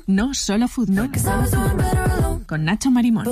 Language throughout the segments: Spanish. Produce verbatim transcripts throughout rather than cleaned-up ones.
No Solo Fútbol, con Nacho Marimón.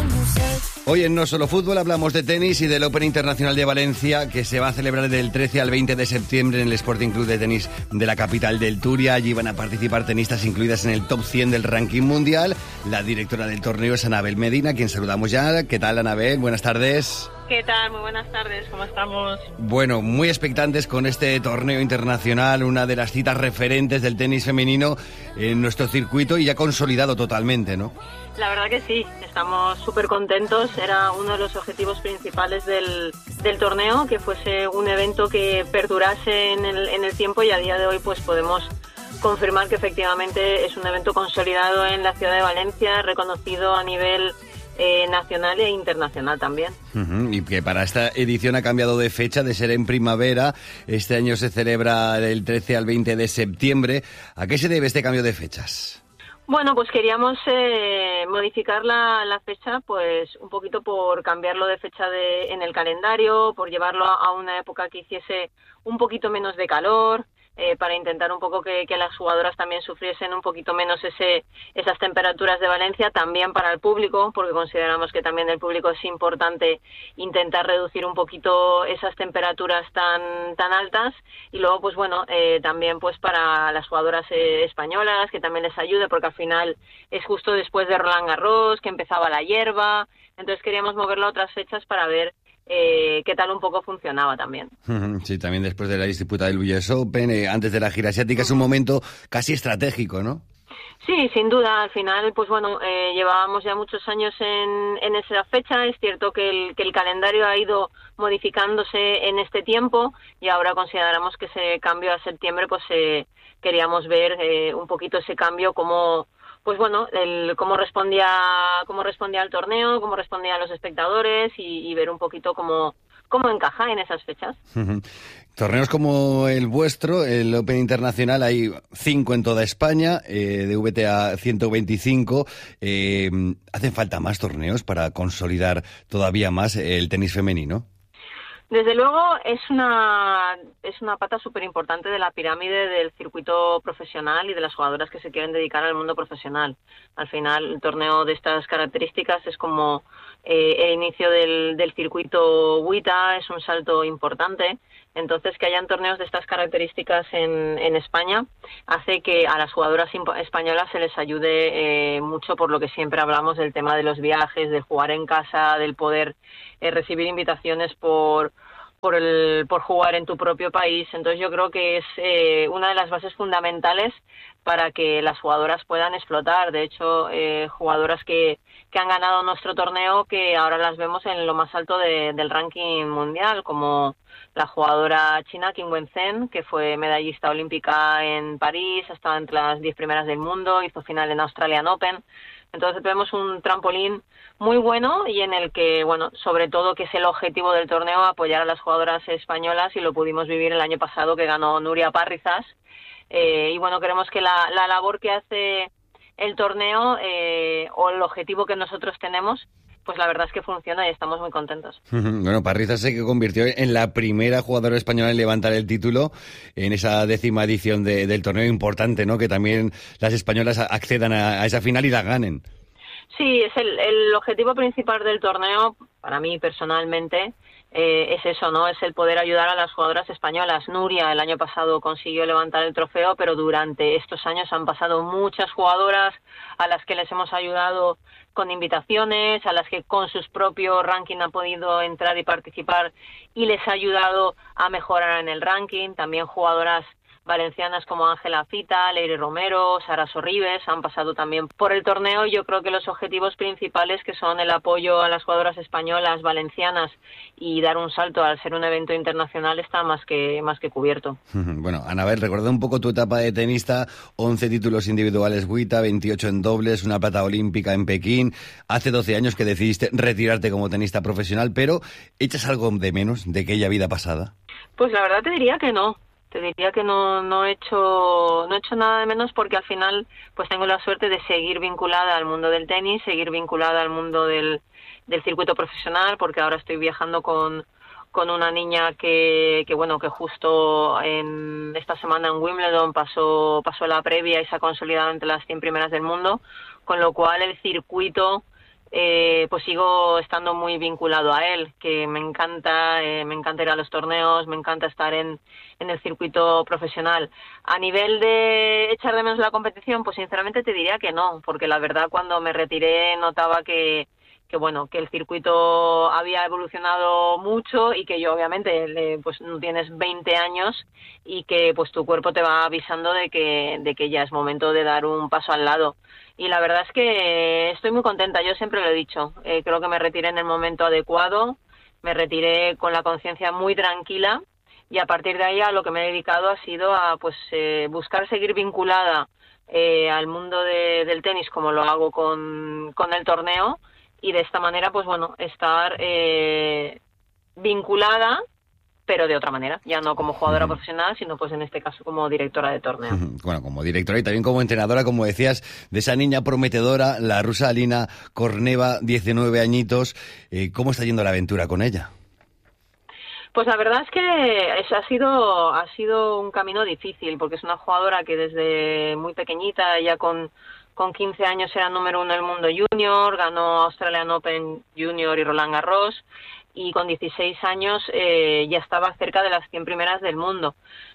Hoy en No Solo Fútbol hablamos de tenis y del Open Internacional de Valencia, que se va a celebrar del trece al veinte de septiembre en el Sporting Club de Tenis de la capital del Turia. Allí van a participar tenistas incluidas en el top cien del ranking mundial. La directora del torneo es Anabel Medina, a quien saludamos ya. ¿Qué tal, Anabel? Buenas tardes. ¿Qué tal? Muy buenas tardes, ¿cómo estamos? Bueno, muy expectantes con este torneo internacional, una de las citas referentes del tenis femenino en nuestro circuito y ya consolidado totalmente, ¿no? La verdad que sí, estamos súper contentos. Era uno de los objetivos principales del, del torneo, que fuese un evento que perdurase en el, en el tiempo, y a día de hoy pues podemos confirmar que efectivamente es un evento consolidado en la ciudad de Valencia, reconocido a nivel Eh, nacional e internacional también. Uh-huh. Y que para esta edición ha cambiado de fecha, de ser en primavera. Este año se celebra del trece al veinte de septiembre. ¿A qué se debe este cambio de fechas? Bueno, pues queríamos eh, modificar la, la fecha, pues un poquito por cambiarlo de fecha de, en el calendario, por llevarlo a, a una época que hiciese un poquito menos de calor. Eh, para intentar un poco que, que las jugadoras también sufriesen un poquito menos ese esas temperaturas de Valencia, también para el público, porque consideramos que también el público es importante intentar reducir un poquito esas temperaturas tan tan altas, y luego pues bueno, eh, también pues para las jugadoras eh, españolas, que también les ayude, porque al final es justo después de Roland Garros, que empezaba la hierba, entonces queríamos moverlo a otras fechas para ver Eh, qué tal un poco funcionaba también. Sí, también después de la disputa del U S Open, eh, antes de la gira asiática, es un momento casi estratégico, ¿no? Sí, sin duda. Al final, pues bueno, eh, llevábamos ya muchos años en, en esa fecha. Es cierto que el, que el calendario ha ido modificándose en este tiempo, y ahora consideramos que ese cambio a septiembre, pues eh, queríamos ver eh, un poquito ese cambio, como pues bueno, el, cómo respondía cómo respondía al torneo, cómo respondían los espectadores, y, y ver un poquito cómo, cómo encaja en esas fechas. Uh-huh. Torneos como el vuestro, el Open Internacional, hay cinco en toda España, eh, de V T A ciento veinticinco. Eh, ¿Hacen falta más torneos para consolidar todavía más el tenis femenino? Desde luego es una es una pata súper importante de la pirámide del circuito profesional y de las jugadoras que se quieren dedicar al mundo profesional. Al final, el torneo de estas características es como eh, el inicio del, del circuito W T A, es un salto importante. Entonces, que hayan torneos de estas características en, en España hace que a las jugadoras españolas se les ayude eh, mucho, por lo que siempre hablamos del tema de los viajes, del jugar en casa, del poder eh, recibir invitaciones por por el por jugar en tu propio país. Entonces, yo creo que es eh, una de las bases fundamentales para que las jugadoras puedan explotar. De hecho, eh, jugadoras que, que han ganado nuestro torneo, que ahora las vemos en lo más alto de, del ranking mundial, como la jugadora china Qin Wenzhen, que fue medallista olímpica en París, ha estado entre las diez primeras del mundo, hizo final en Australian Open. Entonces vemos un trampolín muy bueno, y en el que, bueno, sobre todo, que es el objetivo del torneo, apoyar a las jugadoras españolas, y lo pudimos vivir el año pasado, que ganó Nuria Parrizas. Eh, y bueno, queremos que la, la labor que hace el torneo, eh, o el objetivo que nosotros tenemos, pues la verdad es que funciona, y estamos muy contentos. Bueno, Parrizas se convirtió en la primera jugadora española en levantar el título en esa décima edición de, del torneo. Importante, ¿no?, que también las españolas accedan a, a esa final y la ganen. Sí, es el, el objetivo principal del torneo, para mí personalmente, eh, es eso, ¿no? Es el poder ayudar a las jugadoras españolas. Nuria el año pasado consiguió levantar el trofeo, pero durante estos años han pasado muchas jugadoras a las que les hemos ayudado con invitaciones, a las que con sus propios ranking han podido entrar y participar, y les ha ayudado a mejorar en el ranking. También jugadoras valencianas como Ángela Fita, Leire Romero, Sara Sorribes han pasado también por el torneo. Yo creo que los objetivos principales, que son el apoyo a las jugadoras españolas, valencianas, y dar un salto al ser un evento internacional, está más que más que cubierto. Bueno, Anabel, recuerda un poco tu etapa de tenista: once títulos individuales W T A, veintiocho en dobles, una plata olímpica en Pekín. Hace doce años que decidiste retirarte como tenista profesional, pero ¿echas algo de menos de aquella vida pasada? Pues la verdad te diría que no. Te diría que no no he hecho no he hecho nada de menos, porque al final pues tengo la suerte de seguir vinculada al mundo del tenis, seguir vinculada al mundo del, del circuito profesional, porque ahora estoy viajando con con una niña que, que bueno, que justo en esta semana en Wimbledon pasó, pasó la previa y se ha consolidado entre las cien primeras del mundo, con lo cual el circuito, eh, pues sigo estando muy vinculado a él, que me encanta, eh, me encanta ir a los torneos, me encanta estar en, en el circuito profesional. A nivel de echar de menos la competición, pues sinceramente te diría que no, porque la verdad cuando me retiré notaba que que bueno, que el circuito había evolucionado mucho y que yo obviamente le, pues no tienes veinte años y que pues tu cuerpo te va avisando de que de que ya es momento de dar un paso al lado. Y la verdad es que estoy muy contenta, yo siempre lo he dicho, eh, creo que me retiré en el momento adecuado, me retiré con la conciencia muy tranquila y a partir de ahí a lo que me he dedicado ha sido a pues eh, buscar seguir vinculada eh, al mundo de, del tenis como lo hago con, con el torneo, y de esta manera, pues bueno, estar eh, vinculada, pero de otra manera, ya no como jugadora uh-huh. profesional, sino pues en este caso como directora de torneo. Uh-huh. Bueno, como directora y también como entrenadora, como decías, de esa niña prometedora, la rusa Alina Korneva, diecinueve añitos. Eh, ¿Cómo está yendo la aventura con ella? Pues la verdad es que eso ha sido, ha sido un camino difícil, porque es una jugadora que desde muy pequeñita, ya con... Con quince años era número uno del mundo junior, ganó Australian Open Junior y Roland Garros, y con dieciséis años eh, ya estaba cerca de las cien primeras del mundo.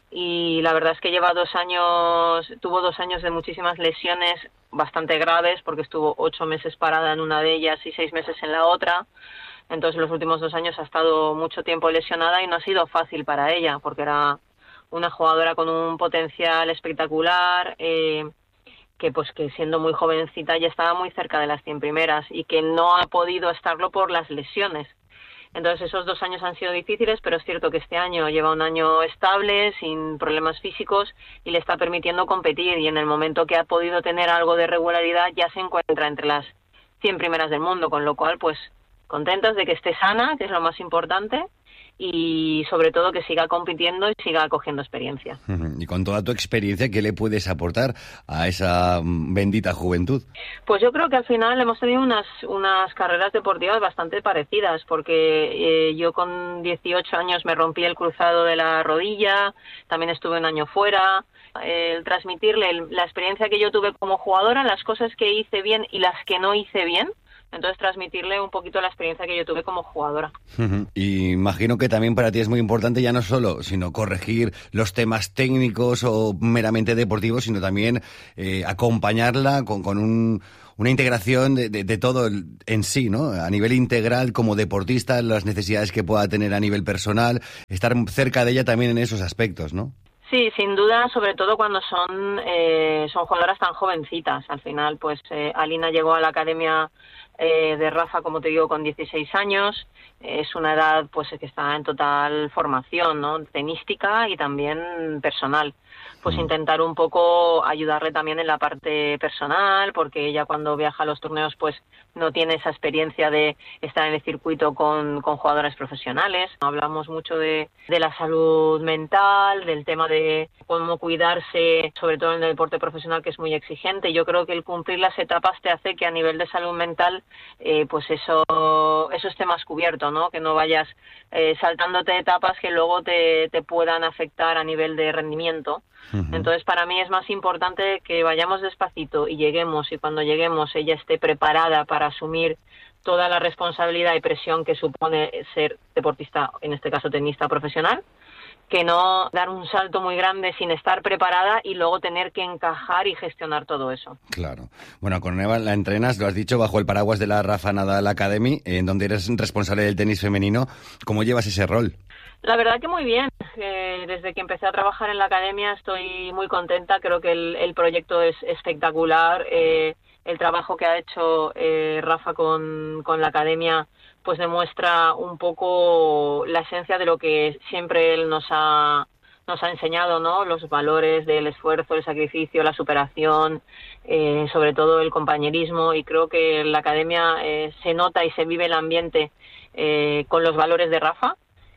Y la verdad es que lleva dos años, tuvo dos años de muchísimas lesiones bastante graves, porque estuvo ocho meses parada en una de ellas y seis meses en la otra. Entonces los últimos dos años ha estado mucho tiempo lesionada y no ha sido fácil para ella, porque era una jugadora con un potencial espectacular, eh, que pues que siendo muy jovencita ya estaba muy cerca de las cien primeras y que no ha podido estarlo por las lesiones. Entonces esos dos años han sido difíciles, pero es cierto que este año lleva un año estable, sin problemas físicos, y le está permitiendo competir, y en el momento que ha podido tener algo de regularidad ya se encuentra entre las cien primeras del mundo, con lo cual pues contentos de que esté sana, que es lo más importante, y sobre todo que siga compitiendo y siga cogiendo experiencia. Y con toda tu experiencia, ¿qué le puedes aportar a esa bendita juventud? Pues yo creo que al final hemos tenido unas unas carreras deportivas bastante parecidas, porque eh, yo con dieciocho años me rompí el cruzado de la rodilla, también estuve un año fuera. El transmitirle el, la experiencia que yo tuve como jugadora, las cosas que hice bien y las que no hice bien, entonces transmitirle un poquito la experiencia que yo tuve como jugadora. Uh-huh. Y imagino que también para ti es muy importante ya no solo, sino corregir los temas técnicos o meramente deportivos, sino también eh, acompañarla con, con un, una integración de, de, de todo el, en sí, ¿no? A nivel integral como deportista, las necesidades que pueda tener a nivel personal, estar cerca de ella también en esos aspectos, ¿no? Sí, sin duda, sobre todo cuando son eh, son jugadoras tan jovencitas. Al final, pues eh, Alina llegó a la academia eh, de Rafa, como te digo, con dieciséis años. Es una edad pues que está en total formación, ¿no? Tenística y también personal. Pues intentar un poco ayudarle también en la parte personal, porque ella cuando viaja a los torneos pues no tiene esa experiencia de estar en el circuito con, con jugadores profesionales. Hablamos mucho de, de la salud mental, del tema de cómo cuidarse, sobre todo en el deporte profesional, que es muy exigente. Yo creo que el cumplir las etapas te hace que a nivel de salud mental eh, pues eso, eso esté más cubierto, ¿no? Que no vayas eh, saltándote etapas que luego te, te puedan afectar a nivel de rendimiento. Uh-huh. Entonces para mí es más importante que vayamos despacito y lleguemos, y cuando lleguemos ella esté preparada para asumir toda la responsabilidad y presión que supone ser deportista, en este caso tenista profesional, que no dar un salto muy grande sin estar preparada y luego tener que encajar y gestionar todo eso. Claro. Bueno, con Eva la entrenas, lo has dicho, bajo el paraguas de la Rafa Nadal Academy, en donde eres responsable del tenis femenino. ¿Cómo llevas ese rol? La verdad que muy bien. Eh, desde que empecé a trabajar en la academia estoy muy contenta. Creo que el, el proyecto es espectacular. Eh, el trabajo que ha hecho eh, Rafa con, con la academia pues demuestra un poco la esencia de lo que siempre él nos ha nos ha enseñado, ¿no? Los valores del esfuerzo, el sacrificio, la superación, eh, sobre todo el compañerismo, y creo que en la academia eh, se nota y se vive el ambiente eh, con los valores de Rafa.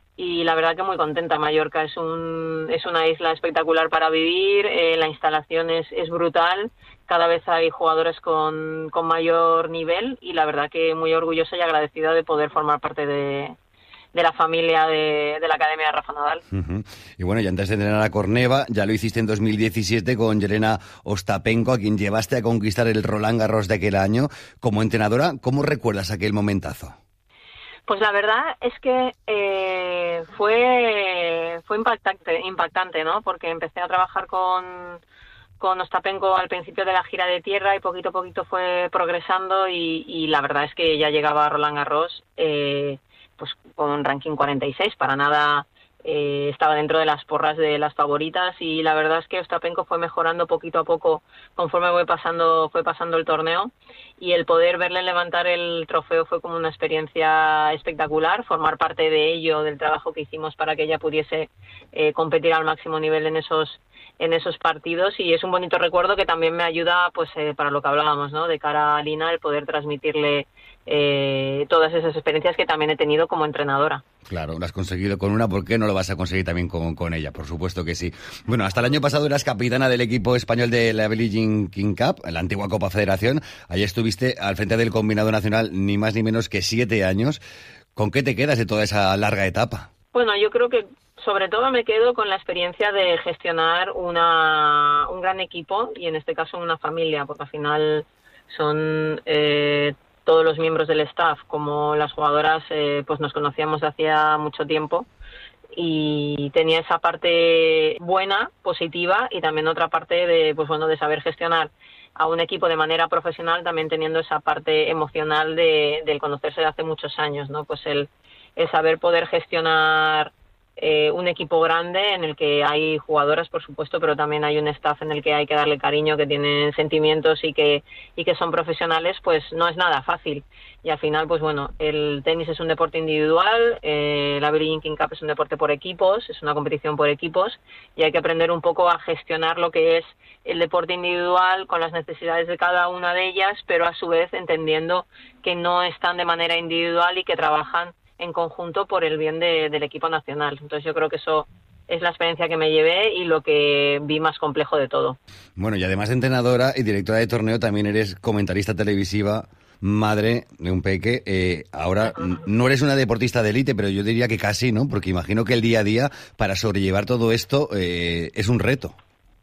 Y la verdad que muy contenta. Mallorca es un es una isla espectacular para vivir, eh, la instalación es, es brutal, cada vez hay jugadores con, con mayor nivel, y la verdad que muy orgullosa y agradecida de poder formar parte de, de la familia de, de la Academia de Rafa Nadal. Uh-huh. Y bueno, y antes de entrenar a Corneva, ya lo hiciste en dos mil diecisiete con Jelena Ostapenko, a quien llevaste a conquistar el Roland Garros de aquel año. Como entrenadora, ¿cómo recuerdas aquel momentazo? Pues la verdad es que eh, fue fue impactante, impactante, ¿no? Porque empecé a trabajar con, con Ostapenko al principio de la gira de tierra y poquito a poquito fue progresando y, y la verdad es que ya llegaba a Roland Garros eh, pues con un ranking cuarenta y seis, para nada eh, estaba dentro de las porras de las favoritas y la verdad es que Ostapenko fue mejorando poquito a poco conforme fue pasando, fue pasando el torneo. Y el poder verle levantar el trofeo fue como una experiencia espectacular, formar parte de ello, del trabajo que hicimos para que ella pudiese eh, competir al máximo nivel en esos en esos partidos y es un bonito recuerdo que también me ayuda pues eh, para lo que hablábamos, ¿no? De cara a Lina, el poder transmitirle eh, todas esas experiencias que también he tenido como entrenadora. Claro, lo has conseguido con una, ¿por qué no lo vas a conseguir también con, con ella? Por supuesto que sí. Bueno, hasta el año pasado eras capitana del equipo español de la Billie Jean King Cup, la antigua Copa Federación. Allí estuviste al frente del combinado nacional ni más ni menos que siete años. ¿Con qué te quedas de toda esa larga etapa? Bueno, yo creo que sobre todo me quedo con la experiencia de gestionar una, un gran equipo y en este caso una familia, porque al final son eh, todos los miembros del staff, como las jugadoras, eh, pues nos conocíamos de hacía mucho tiempo y tenía esa parte buena, positiva y también otra parte de, pues bueno, de saber gestionar a un equipo de manera profesional, también teniendo esa parte emocional de, del conocerse de hace muchos años, ¿no? Pues el, el saber poder gestionar Eh, un equipo grande en el que hay jugadoras, por supuesto, pero también hay un staff en el que hay que darle cariño, que tienen sentimientos y que y que son profesionales, pues no es nada fácil. Y al final, pues bueno, el tenis es un deporte individual, eh, la Billie Jean King Cup es un deporte por equipos, es una competición por equipos y hay que aprender un poco a gestionar lo que es el deporte individual con las necesidades de cada una de ellas, pero a su vez entendiendo que no están de manera individual y que trabajan en conjunto por el bien de, del equipo nacional. Entonces yo creo que eso es la experiencia que me llevé y lo que vi más complejo de todo. Bueno, y además de entrenadora y directora de torneo, también eres comentarista televisiva, madre de un peque. Eh, ahora no eres una deportista de élite, pero yo diría que casi, ¿no? Porque imagino que el día a día, para sobrellevar todo esto, eh, es un reto.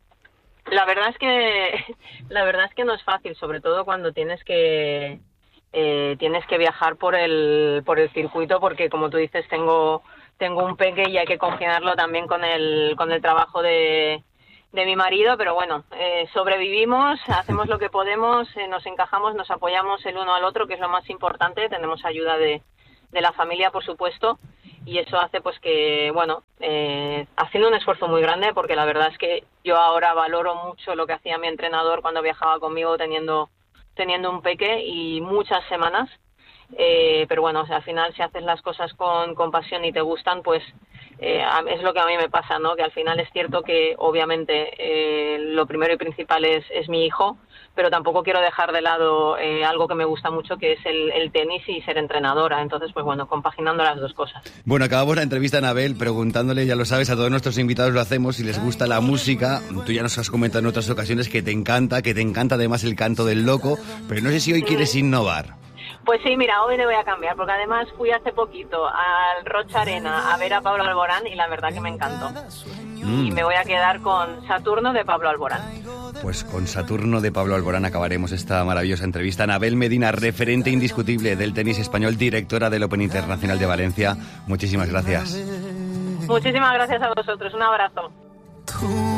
La verdad es que la verdad es que no es fácil, sobre todo cuando tienes que Eh, tienes que viajar por el por el circuito porque como tú dices tengo tengo un peque y hay que compaginarlo también con el con el trabajo de, de mi marido, pero bueno, eh, sobrevivimos, hacemos lo que podemos, eh, nos encajamos, nos apoyamos el uno al otro, que es lo más importante, tenemos ayuda de, de la familia, por supuesto, y eso hace pues que, bueno, eh, haciendo un esfuerzo muy grande, porque la verdad es que yo ahora valoro mucho lo que hacía mi entrenador cuando viajaba conmigo teniendo teniendo un peque y muchas semanas, eh, pero bueno, o sea, al final si haces las cosas con, con pasión y te gustan, pues eh, es lo que a mí me pasa, ¿no? Que al final es cierto que obviamente eh, lo primero y principal es, es mi hijo, pero tampoco quiero dejar de lado eh, algo que me gusta mucho, que es el, el tenis y ser entrenadora. Entonces, pues bueno, compaginando las dos cosas. Bueno, acabamos la entrevista a Anabel preguntándole, ya lo sabes, a todos nuestros invitados lo hacemos, si les gusta la música. Tú ya nos has comentado en otras ocasiones que te encanta, que te encanta además el canto del loco, pero no sé si hoy quieres innovar. Pues sí, mira, hoy le voy a cambiar, porque además fui hace poquito al Rocha Arena a ver a Pablo Alborán y la verdad que me encantó. Mm. Y me voy a quedar con Saturno de Pablo Alborán. Pues con Saturno de Pablo Alborán acabaremos esta maravillosa entrevista. Anabel Medina, referente indiscutible del tenis español, directora del Open Internacional de Valencia. Muchísimas gracias. Muchísimas gracias a vosotros. Un abrazo.